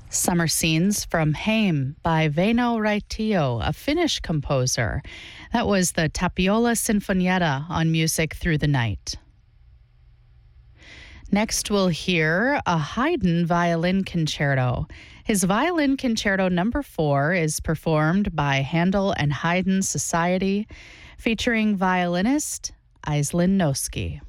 Summer Scenes from Heim by Väinö Raitio, a Finnish composer. That was the Tapiola Sinfonietta on Music Through the Night. Next, we'll hear a Haydn violin concerto. His violin concerto number 4 is performed by Handel and Haydn Society, featuring violinist Aislinn Noski.